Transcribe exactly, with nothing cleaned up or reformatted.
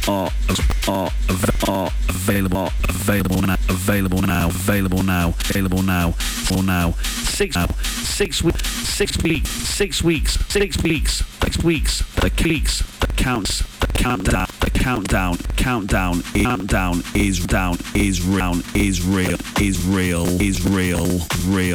are are are available available now available now available now available now or now six now six weeks six weeks six weeks six weeks six weeks the weeks the counts the countdown the countdown countdown countdown is down is down is real is real is real is real real